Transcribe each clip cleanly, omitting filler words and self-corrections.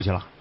去了。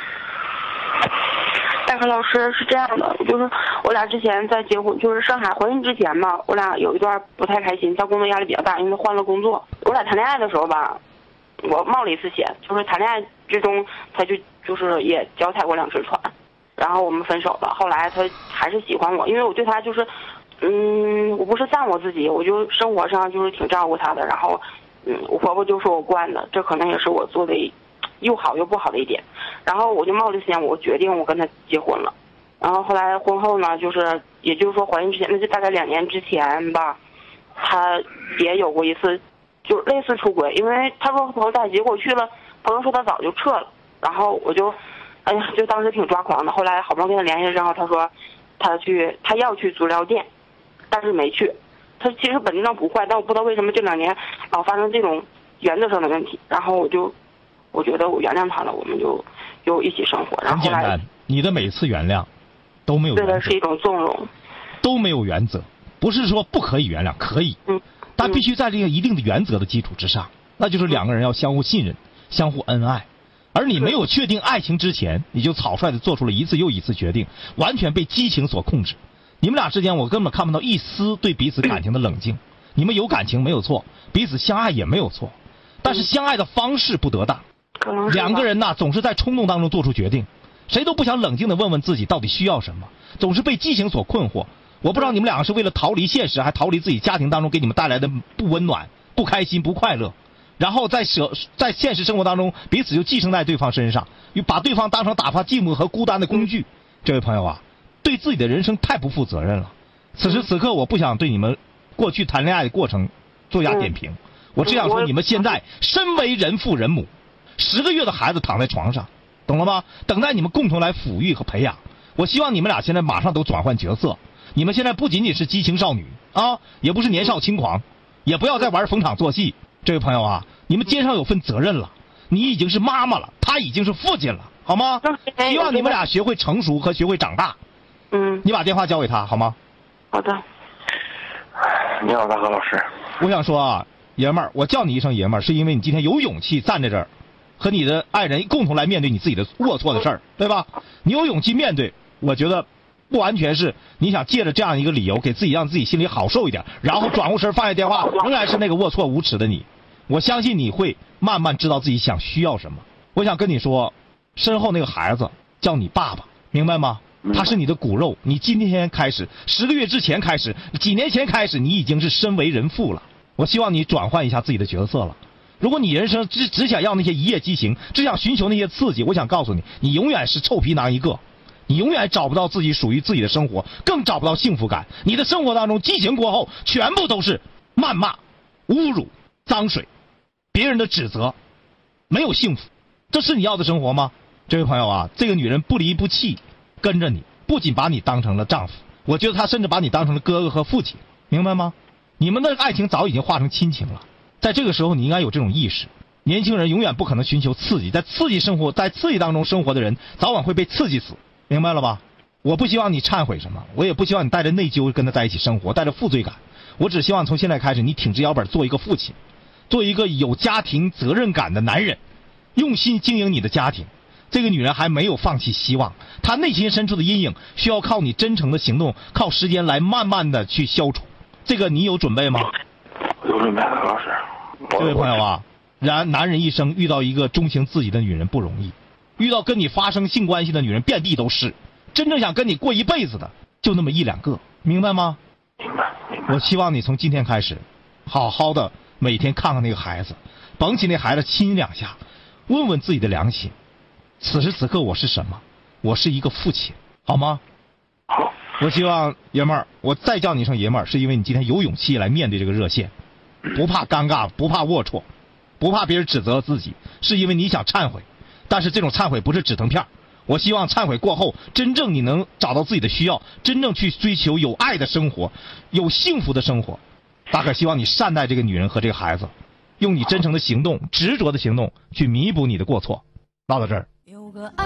大哥老师是这样的，就是我俩之前在结婚，就是上海怀孕之前嘛，我俩有一段不太开心，他工作压力比较大，因为他换了工作。我俩谈恋爱的时候吧，我冒了一次险，就是谈恋爱之中，他就是也脚踩过2次船，然后我们分手了。后来他还是喜欢我，因为我对他就是，我不是赞我自己，我就生活上就是挺照顾他的。然后，我婆婆就说我惯的，这可能也是我做的又好又不好的一点。然后我就冒着险，我决定我跟他结婚了。然后后来婚后呢，也就是说怀孕之前，那就大概2年之前吧，他也有过一次，就类似出轨，因为他说和朋友在一起，结果去了，朋友说他早就撤了。然后我就，哎呀，就当时挺抓狂的。后来好不容易跟他联系上，他说他要去足疗店，但是没去。他其实本质上不坏，但我不知道为什么这2年老发生这种原则上的问题。然后我觉得我原谅他了，我们就一起生活。然后后来很简单，你的每次原谅都没有原则， 对的是一种纵容， 都没有原则，不是说不可以原谅，可以，但必须在这个一定的原则的基础之上，那就是2个人要相互信任，相互恩爱。而你没有确定爱情之前，你就草率的做出了一次又一次决定，完全被激情所控制。你们俩之间我根本看不到一丝对彼此感情的冷静。你们有感情没有错，彼此相爱也没有错，但是相爱的方式不得当。2个人呐，总是在冲动当中做出决定，谁都不想冷静的问问自己到底需要什么，总是被激情所困惑。我不知道你们2个是为了逃离现实，还逃离自己家庭当中给你们带来的不温暖、不开心、不快乐，然后在现实生活当中彼此就寄生在对方身上，又把对方当成打发寂寞和孤单的工具。这位朋友啊，对自己的人生太不负责任了。此时此刻，我不想对你们过去谈恋爱的过程做下点评，我只想说，你们现在身为人父人母，10个月的孩子躺在床上，懂了吗？等待你们共同来抚育和培养。我希望你们俩现在马上都转换角色，你们现在不仅仅是激情少女啊，也不是年少轻狂，也不要再玩逢场作戏。这位朋友啊，你们肩上有份责任了，你已经是妈妈了，他已经是父亲了，好吗？希望你们俩学会成熟和学会长大。你把电话交给他好吗？ 好的。 你好，大何老师。 我想说啊，爷们儿，我叫你一声爷们儿，是因为你今天有勇气站在这儿，和你的爱人共同来面对你自己的龌龊的事儿，对吧？你有勇气面对，我觉得不完全是你想借着这样一个理由给自己让自己心里好受一点，然后转过身放下电话，仍然是那个龌龊无耻的你。我相信你会慢慢知道自己需要什么。我想跟你说，身后那个孩子叫你爸爸，明白吗？他是你的骨肉，你今天开始，10个月之前开始，几年前开始，你已经是身为人父了。我希望你转换一下自己的角色了。如果你人生只想要那些一夜激情，只想寻求那些刺激，我想告诉你，你永远是臭皮囊一个，你永远找不到自己属于自己的生活，更找不到幸福感。你的生活当中激情过后，全部都是谩骂、侮辱、脏水，别人的指责，没有幸福。这是你要的生活吗？这位朋友啊，这个女人不离不弃跟着你，不仅把你当成了丈夫，我觉得她甚至把你当成了哥哥和父亲，明白吗？你们的爱情早已经化成亲情了。在这个时候你应该有这种意识，年轻人永远不可能寻求刺激，在刺激当中生活的人早晚会被刺激死，明白了吧？我不希望你忏悔什么，我也不希望你带着内疚跟他在一起生活，带着负罪感。我只希望从现在开始，你挺直腰板做一个父亲，做一个有家庭责任感的男人，用心经营你的家庭。这个女人还没有放弃希望，她内心深处的阴影需要靠你真诚的行动，靠时间来慢慢的去消除。这个你有准备吗？ 有准备，老师。 这位朋友啊，男人一生遇到一个钟情自己的女人不容易，遇到跟你发生性关系的女人遍地都是，真正想跟你过一辈子的就那么1、2个，明白吗？ 明白。 我希望你从今天开始，好好的每天看看那个孩子，捧起那孩子亲2下，问问自己的良心，此时此刻我是什么？我是一个父亲，好吗？ 好。 我希望爷们儿，我再叫你一声爷们儿，是因为你今天有勇气来面对这个热线，不怕尴尬，不怕龌龊，不怕别人指责自己，是因为你想忏悔。但是这种忏悔不是止疼片。我希望忏悔过后，真正你能找到自己的需要，真正去追求有爱的生活，有幸福的生活。大概希望你善待这个女人和这个孩子，用你真诚的行动、执着的行动去弥补你的过错。唠到这儿。